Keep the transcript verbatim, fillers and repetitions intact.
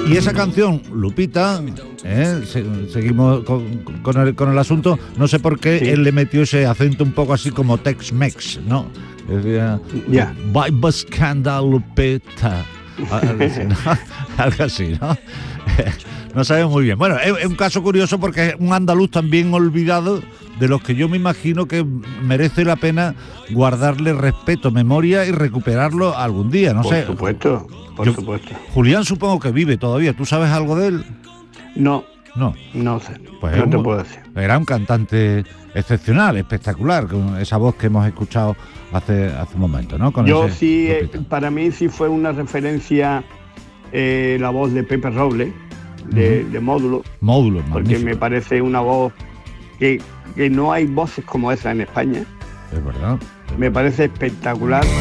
Y esa canción, Lupita, ¿eh? Se, seguimos con, con, el, con el asunto, no sé por qué sí. Él le metió ese acento un poco así como Tex-Mex, ¿no? Decía, ya. Vibe Scandal Lupita. Algo así, ¿no? Algo así, ¿no? No sabemos muy bien. Bueno, es, es un caso curioso porque es un andaluz también olvidado, de los que yo me imagino que merece la pena guardarle respeto, memoria y recuperarlo algún día, no por sé. Por supuesto, por yo, supuesto. Julián supongo que vive todavía, ¿tú sabes algo de él? No. No. No sé, pues no un, te puedo decir. Era un cantante excepcional, espectacular, con esa voz que hemos escuchado hace, hace un momento, ¿no? Con yo ese, sí, eh, para mí sí fue una referencia eh, la voz de Pepe Robles, de, uh-huh. de Módulo. Módulo, porque magnífico. Me parece una voz que, que no hay voces como esa en España. Es verdad. Es me verdad. parece espectacular.